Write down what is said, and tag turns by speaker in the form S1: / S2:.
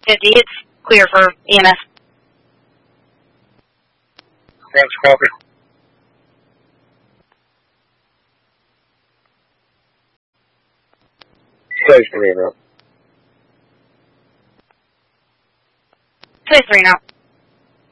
S1: 50, it's clear for EMS.
S2: Thanks, copy. Safe 3 now.
S1: Safe 3 now.